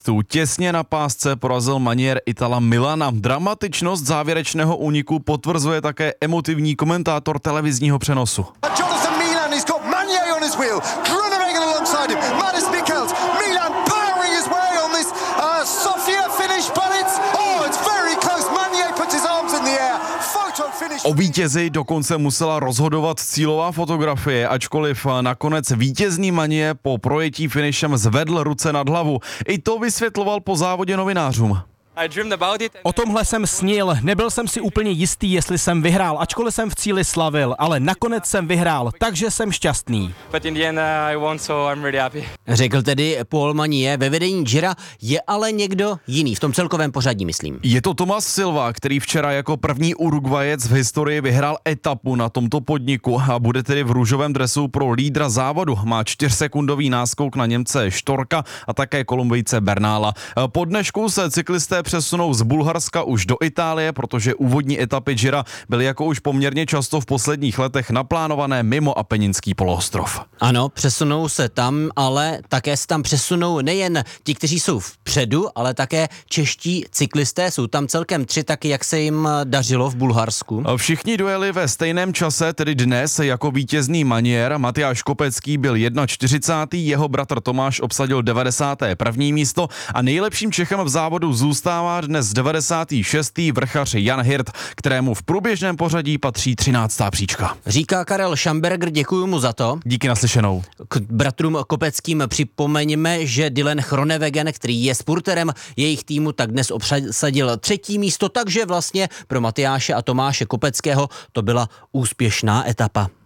Těsně na pásce porazil Manier Itala Milana. Dramatičnost závěrečného úniku potvrzuje také emotivní komentátor televizního přenosu. Jonathan Milan has got Manier on his wheel, Groenewegen alongside him, Magnus Mikkelsen, Milan powering his way on this Sofia finish, but it's very close. Manier puts his arms in the air. O vítězi dokonce musela rozhodovat cílová fotografie, ačkoliv nakonec vítězný Manier po projetí finišem zvedl ruce nad hlavu. I to vysvětloval po závodě novinářům. O tomhle jsem snil, nebyl jsem si úplně jistý, jestli jsem vyhrál, ačkoliv jsem v cíli slavil, ale nakonec jsem vyhrál, takže jsem šťastný. Řekl tedy Paul Manier. Ve vedení Gira je ale někdo jiný, v tom celkovém pořadí, myslím. Je to Thomas Silva, který včera jako první Uruguayec v historii vyhrál etapu na tomto podniku a bude tedy v růžovém dresu pro lídra závodu. Má 4sekundový náskok na Němce Štorka a také Kolumbijce Bernála. Po dnešku se cyklisté přesunou z Bulharska už do Itálie, protože úvodní etapy Gira byly jako už poměrně často v posledních letech naplánované mimo Apeninský poloostrov. Ano, přesunou se tam, ale také se tam přesunou nejen ti, kteří jsou vpředu, ale také čeští cyklisté. Jsou tam celkem 3, taky jak se jim dařilo v Bulharsku. Všichni dojeli ve stejném čase, tedy dnes jako vítězný Manier. Matyáš Kopecký byl 41. Jeho bratr Tomáš obsadil 91. místo a nejlepším Čechem v závodu zůstává dnes 96. vrchař Jan Hirt, kterému v průběžném pořadí patří 13. příčka. Říká Karel Schamberger, děkuji mu za to. Díky, naslyšenou. K bratrům Kopeckým připomeňme, že Dylan Groenewegen, který je spurterem jejich týmu, tak dnes obsadil 3. místo, takže vlastně pro Matyáše a Tomáše Kopeckého to byla úspěšná etapa.